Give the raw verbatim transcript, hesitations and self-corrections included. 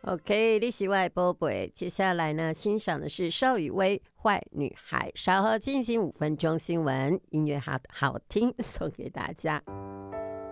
OK， 你是我的宝贝。接下来呢，欣赏的是邵雨薇《坏女孩》。稍后进行五分钟新闻，音乐好好听，送给大家。